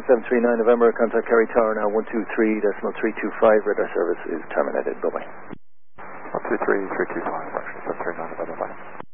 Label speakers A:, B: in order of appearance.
A: Action 739 November, contact Kerry Tower now 123.325, radar service is terminated. Bye-bye.
B: 123.325, Action 739 November, bye.